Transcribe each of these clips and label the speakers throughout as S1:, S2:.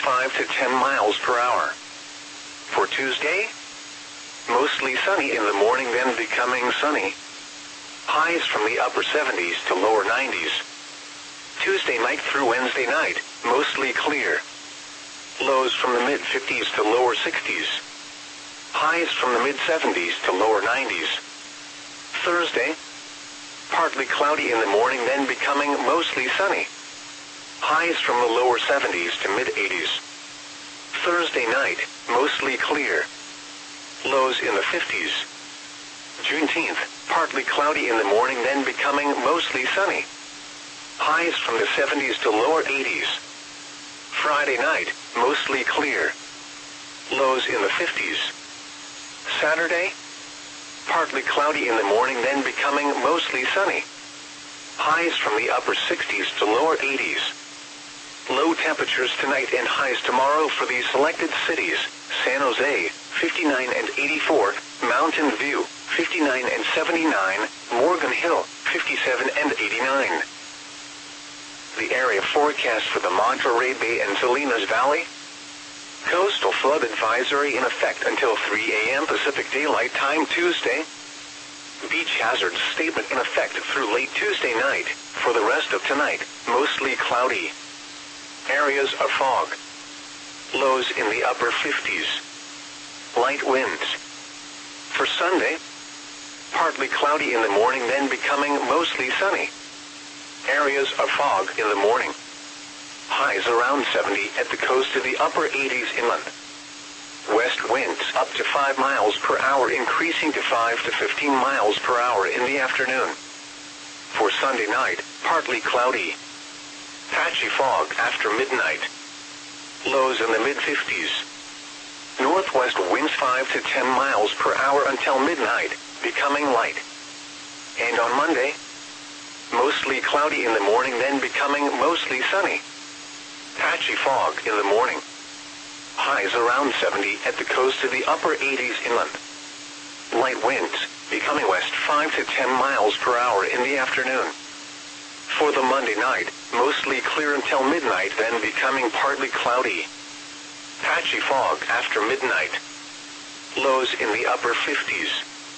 S1: 5 to 10 miles per hour. For Tuesday, mostly sunny in the morning, then becoming sunny. Highs from the upper 70s to lower 90s. Tuesday night through Wednesday night, mostly clear. Lows from the mid-50s to lower 60s. Highs from the mid-70s to lower 90s. Thursday, partly cloudy in the morning, then becoming mostly sunny. Highs from the lower 70s to mid-80s. Thursday night, mostly clear. Lows in the 50s. Juneteenth, partly cloudy in the morning, then becoming mostly sunny. Highs from the 70s to lower 80s. Friday night, mostly clear. Lows in the 50s. Saturday, partly cloudy in the morning, then becoming mostly sunny. Highs from the upper 60s to lower 80s. Low temperatures tonight and highs tomorrow for these selected cities: San Jose, 59 and 84, Mountain View, 59 and 79, Morgan Hill, 57 and 89. The area forecast for the Monterey Bay and Salinas Valley. Coastal flood advisory in effect until 3 a.m. Pacific Daylight Time Tuesday. Beach hazard statement in effect through late Tuesday night. For the rest of tonight, mostly cloudy. Areas of fog. Lows in the upper 50s. Light winds. For Sunday, partly cloudy in the morning, then becoming mostly sunny. Areas of fog in the morning. Highs around 70 at the coast to the upper 80s inland. West winds up to 5 miles per hour, increasing to 5 to 15 miles per hour in the afternoon. For Sunday night, partly cloudy. Patchy fog after midnight. Lows in the mid-50s. Northwest winds 5 to 10 miles per hour until midnight, becoming light. And on Monday, mostly cloudy in the morning, then becoming mostly sunny. Patchy fog in the morning. Highs around 70 at the coast to the upper 80s inland. Light winds, becoming west 5 to 10 miles per hour in the afternoon. For the Monday night, mostly clear until midnight, then becoming partly cloudy. Patchy fog after midnight. Lows in the upper 50s.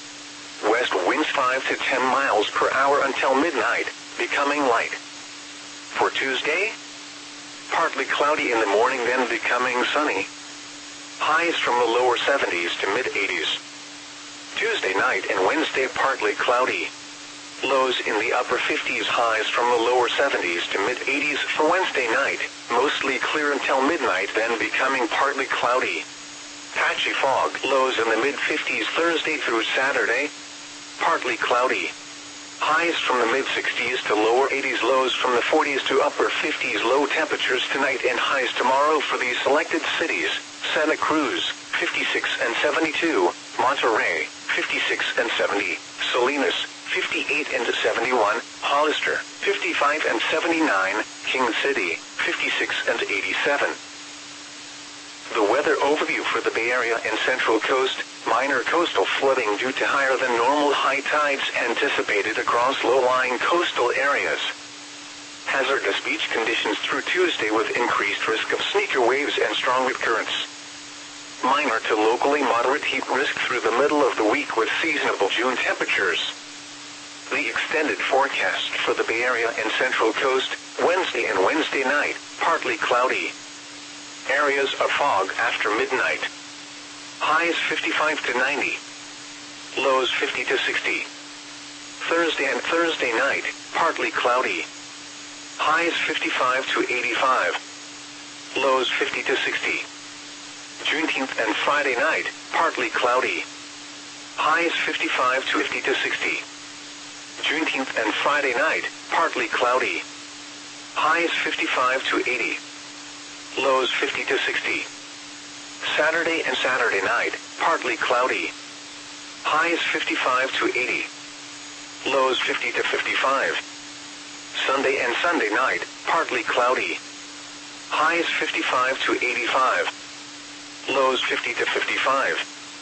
S1: West winds 5 to 10 miles per hour until midnight, becoming light. For Tuesday, partly cloudy in the morning, then becoming sunny. Highs from the lower 70s to mid-80s. Tuesday night and Wednesday, partly cloudy. Lows in the upper 50s, highs from the lower 70s to mid-80s. For Wednesday night, mostly clear until midnight, then becoming partly cloudy. Patchy fog, lows in the mid-50s. Thursday through Saturday, partly cloudy. Highs from the mid-60s to lower 80s, lows from the 40s to upper 50s. Low temperatures tonight and highs tomorrow for these selected cities: Santa Cruz, 56 and 72, Monterey, 56 and 70, Salinas, 58 and 71, Hollister, 55 and 79, King City, 56 and 87. The weather overview for the Bay Area and Central Coast: minor coastal flooding due to higher than normal high tides anticipated across low-lying coastal areas. Hazardous beach conditions through Tuesday with increased risk of sneaker waves and strong wind currents. Minor to locally moderate heat risk through the middle of the week with seasonable June temperatures. The extended forecast for the Bay Area and Central Coast: Wednesday and Wednesday night, partly cloudy. Areas of fog after midnight. Highs 55 to 90. Lows 50 to 60. Thursday and Thursday night, partly cloudy. Highs 55 to 85. Lows 50 to 60. Juneteenth and Friday night, partly cloudy. Highs 55 to 50 to 60. Juneteenth and Friday night, partly cloudy. Highs 55 to 80. Lows 50 to 60. Saturday and Saturday night, partly cloudy. Highs 55 to 80. Lows 50 to 55. Sunday and Sunday night, partly cloudy. Highs 55 to 85. Lows 50 to 55.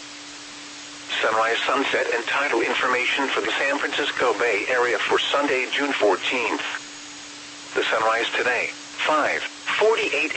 S1: Sunrise, sunset, and tidal information for the San Francisco Bay Area for Sunday, June 14th. The sunrise today, 5:48